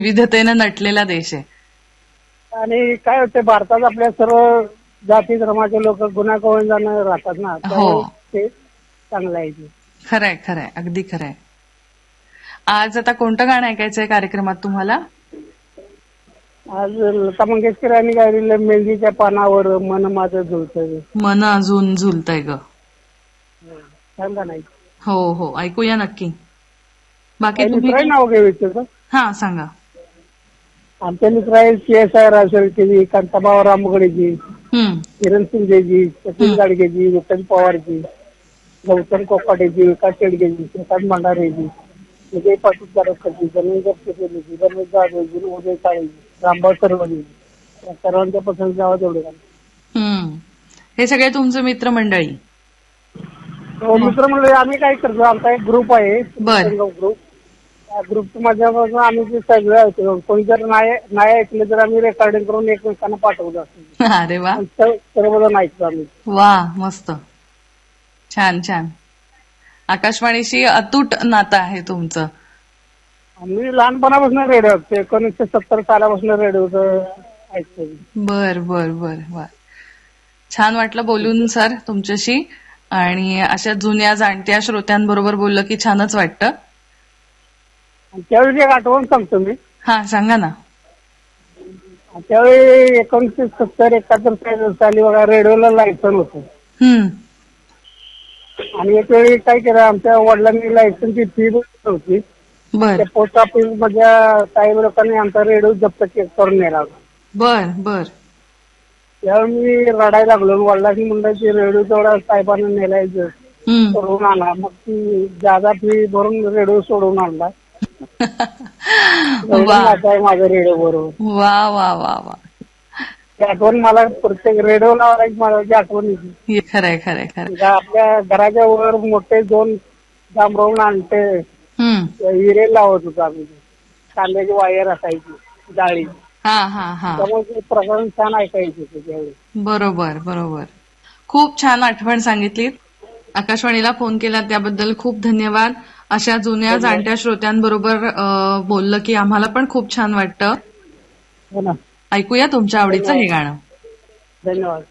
विविधतेनं नटलेला देश आहे. आणि काय होते भारतात आपल्या सर्व जाती धर्माचे लोक गुन्हा राहतात ना. हो. ते चांगलं आहे. खरंय खरंय, अगदी खरंय. आज आता कोणतं गाणं ऐकायचंय कार्यक्रमात तुम्हाला? आज लता मंगेशकर यांनी गायलेलं मेहंदीच्या पानावर मन माझं झुलतंय. मन अजून झुलतंय ग. सांगा नाही. हो हो, ऐकूया नक्की. बाकी तुम्ही नाव घ्यायचं? हा सांगा. आमच्या मित्र आहेत CSI राजशेळकेजी, कांताबाव रामगडेजी, किरण शिंदेजी, सचिन गाडगेजी, विठ्ठल पवारजी, गौतम कोकाटेजी, विकास शेडगेजी, प्रकाश भंडारेजी, विजय पाटील कारकरजी, धर्मेंद्र शेटेजी, रमेश जाधवजी, उदय काळेजी, रामभाऊ सर्वजी, या सर्वांच्या पसंत नाव तेवढे. हे सगळे तुमचे मित्रमंडळी? मित्रमंडळी आम्ही काय करतो, आमचा एक ग्रुप आहे ग्रुप. त्या ग्रुपच्या माध्यमातून आम्ही सगळे ऐकतो. कोणी जर नाही ऐकले तर आम्ही रेकॉर्डिंग करून एकमेकांना पाठवलं असतो. अरे वा, सर्वजण ऐकतो आम्ही. वा, मस्त, छान छान. आकाशवाणीशी अतूट नातं आहे तुमचं. मी लहानपणापासून रेडिओ 1970 सालापासून रेडिओ ऐकतो. बर बर बर बर, छान वाटलं बोलून सर तुमच्याशी. आणि अशा जुन्या जाणत्या श्रोत्यांबरोबर बोललं की छानच वाटतं. त्यावेळी एक आठवण सांगतो मी. हा सांगा ना. त्यावेळी 1970-71 साली बघा रेडिओला लायसन होतं. आणि एक वेळी काय केलं, आमच्या वडिलांनी लायसनची फी होती. पोस्ट ऑफिस मध्ये काही लोकांनी आमचा रेडिओ जप्त करून नेला. बर बर. त्यावेळी मी रडायला लागलो. वडिलांनी म्हणलं की रेडिओ तेवढा साहेबांना नेलायचं, सोडवून आणा. मग ती जादा फी भरून रेडिओ सोडवून आणला. माझा रेडिओ बरोबर. वा वा वा वा, आठवण मला प्रत्येक रेडिओ लावायची मला आठवण येते. खरंय खरंय खरंय. आपल्या घराच्या वर मोठे 2 जांभळून आणते हिरे लावत होतो आम्ही. कांद्याची वायर असायची जाळी. त्यामुळे प्रसारण छान ऐकायचे त्यावेळी. बरोबर बरोबर. खूप छान आठवण सांगितलीत. आकाशवाणीला फोन केला त्याबद्दल खूप धन्यवाद. अशा जुन्या जाणत्या श्रोत्यांबरोबर बोललं की आम्हाला पण खूप छान वाटतं. ऐकूया तुमच्या आवडीचं हे गाणं. धन्यवाद.